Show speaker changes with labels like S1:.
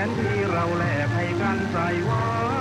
S1: ที่เราแลกให้กันใส่ไว้